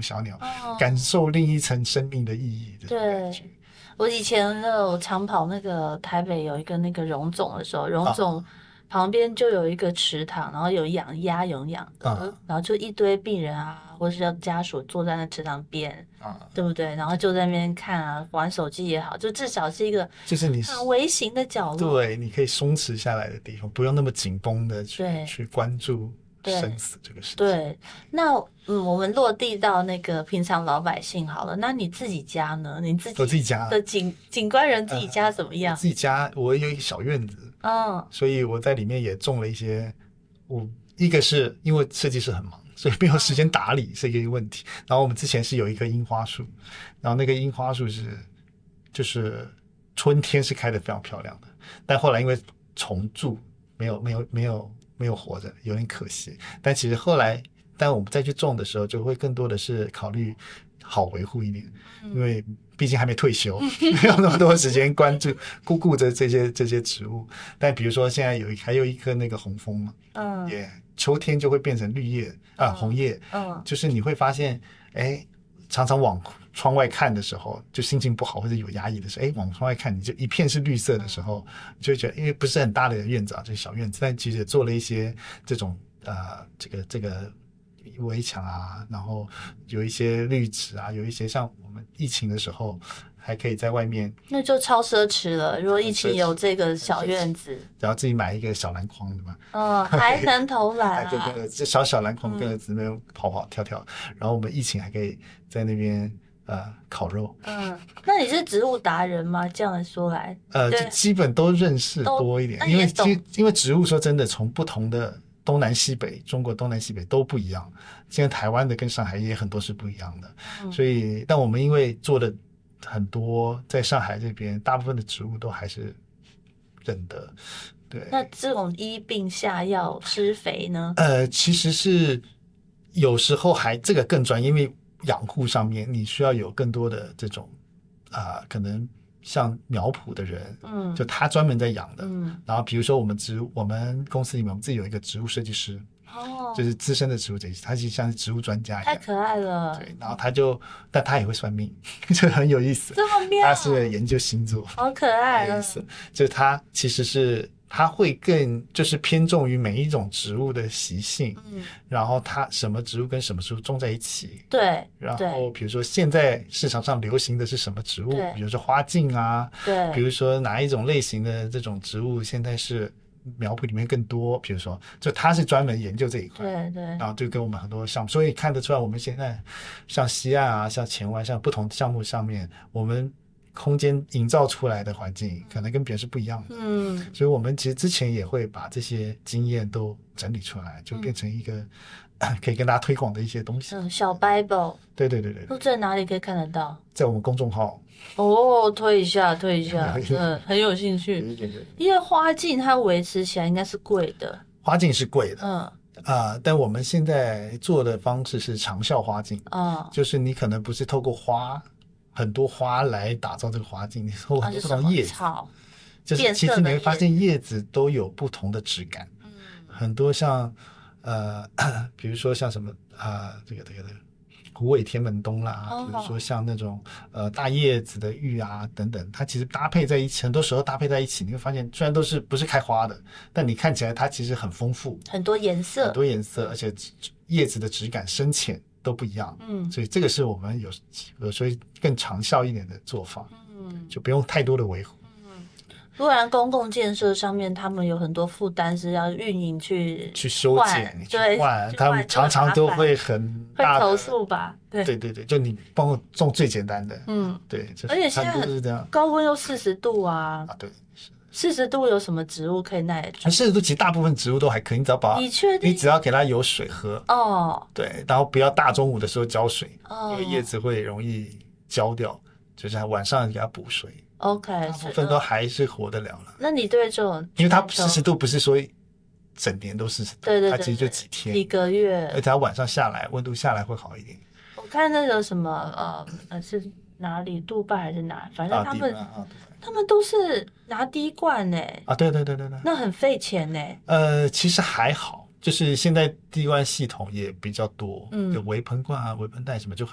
小鸟，感受另一层生命的意义的感觉。 我以前长跑那个台北有一个那个荣总的时候，荣总旁边就有一个池塘，然后有养鸭有养的，然后就一堆病人啊或是家属坐在那池塘边，对不对？然后就在那边看啊，玩手机也好，就至少是一个就是你很微型的角落， 对，你可以松弛下来的地方，不用那么紧绷的去关注生死这个事情。 对，那我们落地到那个平常老百姓好了，那你自己家呢？ 我自己家的景观人自己家怎么样？ 自己家我有一个小院子，所以我在里面也种了一些。一个是因为设计师很忙，所以没有时间打理是一个问题。然后我们之前是有一棵樱花树，然后那个樱花树就是春天是开得非常漂亮的，但后来因为虫蛀没有活着，有点可惜。但其实后来当我们再去种的时候，就会更多的是考虑好维护一点，因为毕竟还没退休，没有那么多时间顾着这些植物。但比如说现在还有一棵那个红枫嘛，也秋天就会变成绿叶红叶，就是你会发现，常常往窗外看的时候，就心情不好或者有压抑的时候，往窗外看，你就一片是绿色的时候，你就会觉得，因为不是很大的院子啊，这小院子，但其实也做了一些这种这个围墙啊，然后有一些绿植啊，有一些像我们疫情的时候还可以在外面， 那就超奢侈了。如果疫情有这个小院子， 然后自己买一个小篮筐的嘛， 还能投篮啊， 这小篮筐跟儿子那边跑跑跳跳，然后我们疫情还可以在那边烤肉。 那你是植物达人吗？这样说来， 就基本都认识多一点，因为植物说真的，从不同的东南西北，中国东南西北都不一样。现在台湾的跟上海也很多是不一样的，所以但我们因为做的很多，在上海这边大部分的植物都还是认得。对， 那这种医病下药施肥呢？ 其实是有时候这个更专业，因为养护上面你需要有更多的这种可能像苗圃的人，就他专门在养的，然后比如说我们公司里面我们自己有一个植物设计师，就是资深的植物设计师，他就像是植物专家一样， 太可爱了。 对，然后但他也会算命，就很有意思。 这么妙， 他是研究星座， 好可爱啊！ 就他其实是。它会更就是偏重于每一种植物的习性，然后它什么植物跟什么植物种在一起， 对， 然后比如说现在市场上流行的是什么植物，比如说花镜啊， 对， 比如说哪一种类型的这种植物现在是苗圃里面更多，比如说就他是专门研究这一块， 对， 然后就跟我们很多项目，所以看得出来我们现在像西岸啊，像前湾，像不同项目上面，我们空间营造出来的环境可能跟别人是不一样的，所以我们其实之前也会把这些经验都整理出来，就变成一个可以跟大家推广的一些东西。 小 Bible， 对， 都在哪里可以看得到？ 在我们公众号。 推一下，很有兴趣。因为花镜它维持起来应该是贵的， 花镜是贵的，但我们现在做的方式是长效花镜，就是你可能不是透过很多花来打造这个花镜，你透过很多不同叶子，就是其实你会发现叶子都有不同的质感，很多像比如说像什么这个虎尾天门冬啦，比如说像那种大叶子的玉啊等等，它其实搭配在一起，很多时候搭配在一起，你会发现虽然不是开花的，但你看起来它其实很丰富， 很多颜色， 而且叶子的质感深浅都不一样，所以这个是我们有时候更长效一点的做法，就不用太多的维护。 不然公共建设上面他们有很多负担是要运营去修剪，去换，他们常常都会很大的会投诉吧？对， 就你帮我种最简单的，对， 而且现在是这样， 高温又40度啊， 对 ，40度有什么植物可以耐得住 ？40度其实大部分植物都还可以，你只要你确定？ 你只要给它有水喝对，然后不要大中午的时候浇水，因为叶子会容易焦掉，就是晚上给它补水。 OK， 大部分都还是活得了了。 那你对这种， 因为它40度不是说整年都40度， 对， 它其实就几天、 几个月， 而且它晚上下来温度下来会好一点。 我看那个什么是哪里，杜拜还是哪，反正他们都是拿滴灌对， 那很费钱其实还好，就是现在滴灌系统也比较多，有微喷罐啊、微喷袋什么就